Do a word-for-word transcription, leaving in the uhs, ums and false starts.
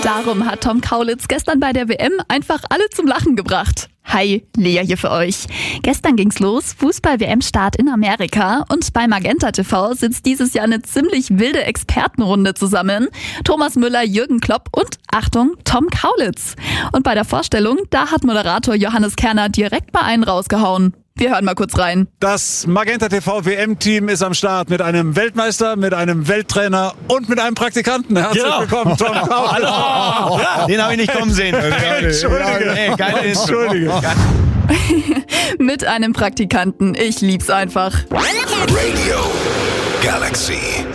Darum hat Tom Kaulitz gestern bei der W M einfach alle zum Lachen gebracht. Hi, Lea hier für euch. Gestern ging's los, Fußball-W M-Start in Amerika, und bei Magenta T V sitzt dieses Jahr eine ziemlich wilde Expertenrunde zusammen. Thomas Müller, Jürgen Klopp und, Achtung, Tom Kaulitz. Und bei der Vorstellung, da hat Moderator Johannes Kerner direkt mal einen rausgehauen. Wir hören mal kurz rein. Das Magenta T V W M-Team ist am Start mit einem Weltmeister, mit einem Welttrainer und mit einem Praktikanten. Herzlich genau. willkommen, Tom Kaulitz. Hallo. Ja, den habe ich nicht kommen sehen. Entschuldige. Nee, keine Entschuldige. Mit einem Praktikanten. Ich lieb's einfach. Radio Galaxy.